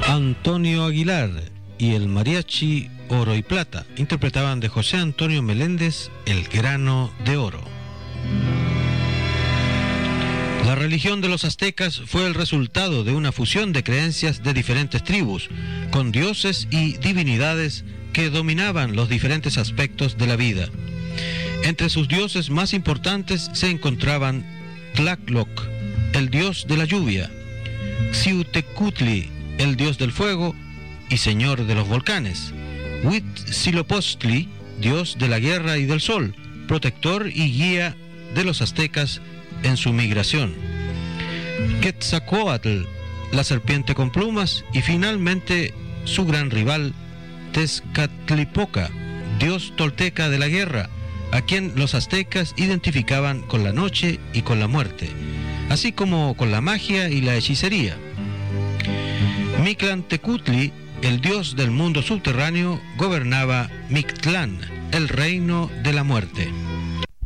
Antonio Aguilar y el mariachi Oro y Plata interpretaban de José Antonio Meléndez El grano de oro. La religión de los aztecas fue el resultado de una fusión de creencias de diferentes tribus, con dioses y divinidades que dominaban los diferentes aspectos de la vida. Entre sus dioses más importantes se encontraban Tlaloc, el dios de la lluvia, Xiuhtecutli, el dios del fuego y señor de los volcanes, Huitzilopochtli, dios de la guerra y del sol, protector y guía de los aztecas en su migración, Quetzalcóatl, la serpiente con plumas, y finalmente su gran rival, Tezcatlipoca, dios tolteca de la guerra, a quien los aztecas identificaban con la noche y con la muerte, así como con la magia y la hechicería. Mictlantecutli, el dios del mundo subterráneo, gobernaba Mictlán, el reino de la muerte.